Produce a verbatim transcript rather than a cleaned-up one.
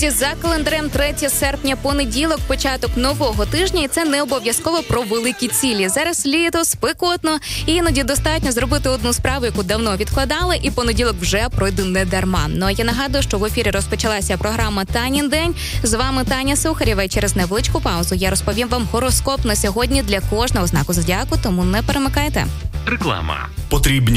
Друзі, за календарем третє серпня, понеділок, початок нового тижня, і це не обов'язково про великі цілі. Зараз літо, спекотно, і іноді достатньо зробити одну справу, яку давно відкладали, і понеділок вже пройде не дарма. Ну а я нагадую, що в ефірі розпочалася програма «Танін день». З вами Таня Сухарєва, і через невеличку паузу я розповім вам гороскоп на сьогодні для кожного знаку зодіаку, тому не перемикайте. Реклама. Потрібні